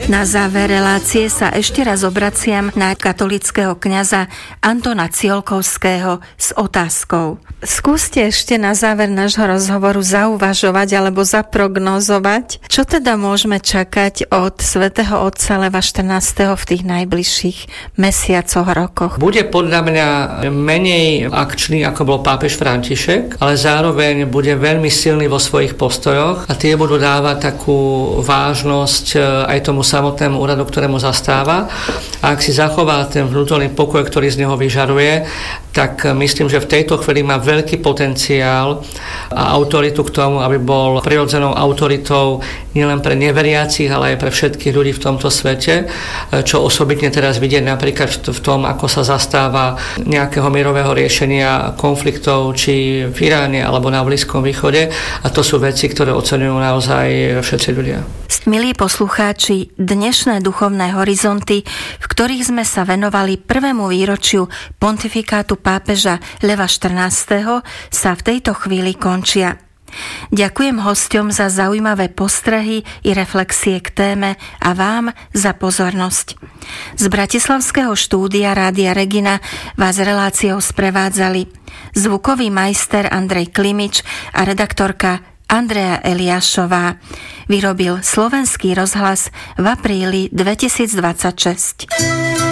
Na záver relácie sa ešte raz obraciam na katolického kňaza Antona Ciolkovského s otázkou. Skúste ešte na záver nášho rozhovoru zauvažovať alebo zaprognozovať, čo teda môžeme čakať od svätého otca Leva 14. v tých najbližších mesiacoch, rokoch. Bude podľa mňa menej akčný, ako bol pápež František, ale zároveň bude veľmi silný vo svojich postojoch a tie budú dávať takú vážnosť aj tomu samotnému úradu, ktorému zastáva. A ak si zachová ten vnútorný pokoj, ktorý z neho vyžaruje, tak myslím, že v tejto chvíli má veľký potenciál a autoritu k tomu, aby bol prirodzenou autoritou nielen pre neveriacich, ale aj pre všetkých ľudí v tomto svete, čo osobitne teraz vidieť napríklad v tom, ako sa zastáva nejakého mierového riešenia konfliktov, či v Iráne alebo na Blízkom východe. A to sú veci, ktoré oceňujú naozaj všetci ľudia. Milí poslucháči, dnešné duchovné horizonty, v ktorých sme sa venovali prvému výročiu pontifikátu pápeža Leva 14. sa v tejto chvíli končia. Ďakujem hosťom za zaujímavé postrehy i reflexie k téme a vám za pozornosť. Z bratislavského štúdia Rádia Regina vás reláciou sprevádzali zvukový majster Andrej Klimič a redaktorka Andrea Eliášová. Vyrobil Slovenský rozhlas v apríli 2026.